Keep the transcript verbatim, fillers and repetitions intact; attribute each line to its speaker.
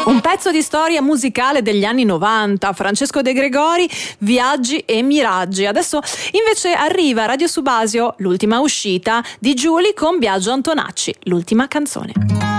Speaker 1: Un pezzo di storia musicale degli anni novanta, Francesco De Gregori, Viaggi e Miraggi. Adesso invece arriva a Radio Subasio l'ultima uscita di Giuli con Biagio Antonacci, l'ultima canzone.